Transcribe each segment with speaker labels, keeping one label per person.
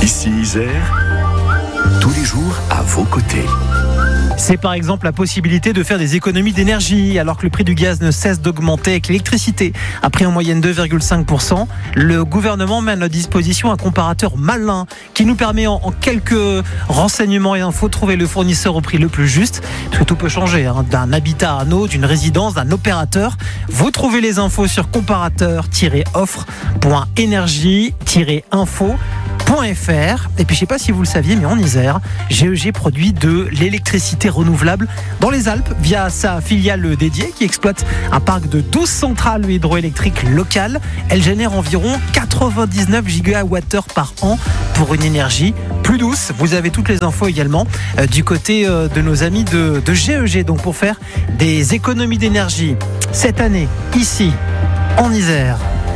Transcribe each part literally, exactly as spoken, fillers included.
Speaker 1: Ici Isère, tous les jours à vos côtés.
Speaker 2: C'est par exemple la possibilité de faire des économies d'énergie alors que le prix du gaz ne cesse d'augmenter avec l'électricité. A pris en moyenne deux virgule cinq pour cent, le gouvernement met à notre disposition un comparateur malin qui nous permet en, en quelques renseignements et infos de trouver le fournisseur au prix le plus juste. Parce que tout peut changer, hein, d'un habitat à un autre, d'une résidence, d'un opérateur. Vous trouvez les infos sur comparateur tiret offre point énergie tiret info point f r. Et puis je sais pas si vous le saviez, mais en Isère, G E G produit de l'électricité renouvelable dans les Alpes via sa filiale dédiée qui exploite un parc de douze centrales hydroélectriques locales. Elle génère environ quatre-vingt-dix-neuf gigawattheures par an pour une énergie plus douce. Vous avez toutes les infos également euh, du côté euh, de nos amis de, de G E G. Donc pour faire des économies d'énergie cette année, ici, en Isère.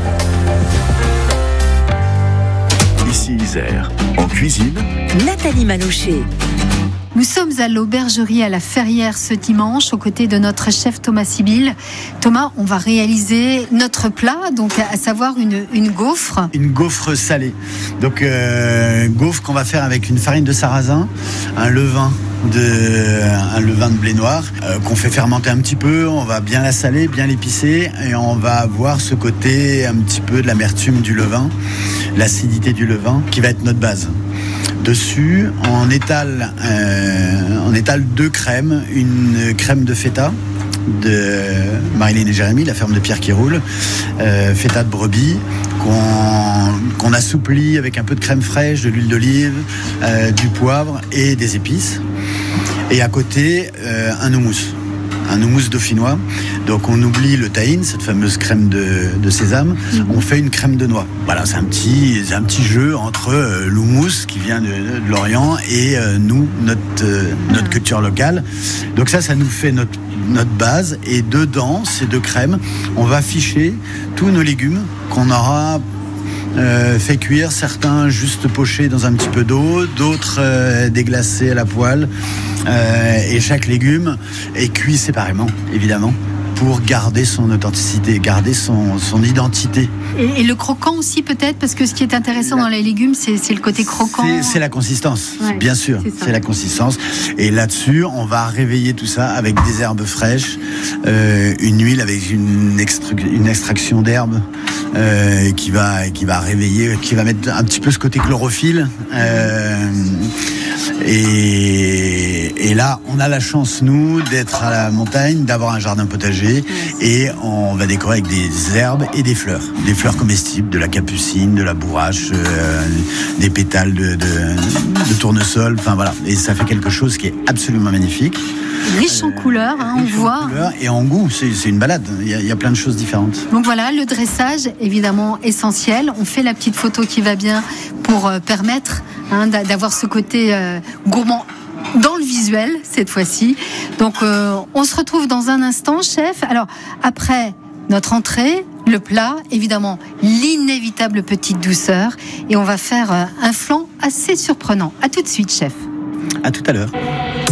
Speaker 1: Ici Isère, en cuisine,
Speaker 3: Nathalie Manouché.
Speaker 4: Nous sommes à l'aubergerie à la Ferrière ce dimanche aux côtés de notre chef Thomas Sibyl. Thomas, on va réaliser notre plat, donc à savoir une, une gaufre.
Speaker 5: Une gaufre salée. Donc euh, gaufre qu'on va faire avec une farine de sarrasin, un levain de, un levain de blé noir euh, qu'on fait fermenter un petit peu. On va bien la saler, bien l'épicer et on va avoir ce côté un petit peu de l'amertume du levain, l'acidité du levain qui va être notre base. Dessus, on étale, euh, on étale deux crèmes, une crème de feta de Marilyn et Jérémy, la ferme de Pierre qui roule, euh, feta de brebis qu'on, qu'on assouplit avec un peu de crème fraîche, de l'huile d'olive, euh, du poivre et des épices. Et à côté, euh, un houmous. Un houmous dauphinois. Donc on oublie le tahine, cette fameuse crème de, de sésame. Mmh. On fait une crème de noix. Voilà, c'est un petit, c'est un petit jeu entre euh, l'houmous qui vient de, de l'Orient et euh, nous, notre, euh, notre culture locale. Donc ça, ça nous fait notre, notre base. Et dedans, ces deux crèmes, on va ficher tous nos légumes qu'on aura Euh, fait cuire, certains juste pochés dans un petit peu d'eau, d'autres euh, déglacés à la poêle, euh, et chaque légume est cuit séparément, évidemment, pour garder son authenticité, garder son, son identité.
Speaker 4: Et, et le croquant aussi peut-être, parce que ce qui est intéressant la... dans les légumes, c'est, c'est le côté croquant.
Speaker 5: C'est, c'est la consistance, ouais, bien sûr, c'est, c'est la consistance. Et là-dessus, on va réveiller tout ça avec des herbes fraîches, euh, une huile avec une, extru- une extraction d'herbes euh, qui va, qui va réveiller, qui va mettre un petit peu ce côté chlorophylle. Euh, et, et là, on a la chance, nous, d'être à la montagne, d'avoir un jardin potager, et on va décorer avec des herbes et des fleurs. Des fleurs comestibles, de la capucine, de la bourrache, euh, des pétales de, de, de tournesol, enfin voilà. Et ça fait quelque chose qui est absolument magnifique.
Speaker 4: Riche en couleurs, hein, on voit.
Speaker 5: Couleurs et en goût, c'est, c'est une balade. Il y, a, il y a plein de choses différentes.
Speaker 4: Donc voilà, le dressage, évidemment, essentiel. On fait la petite photo qui va bien pour euh, permettre hein, d'avoir ce côté euh, gourmand dans le visuel, cette fois-ci. Donc, euh, on se retrouve dans un instant, chef. Alors, après notre entrée, le plat, évidemment, l'inévitable petite douceur. Et on va faire euh, un flan assez surprenant. À tout de suite, chef.
Speaker 5: À tout à l'heure.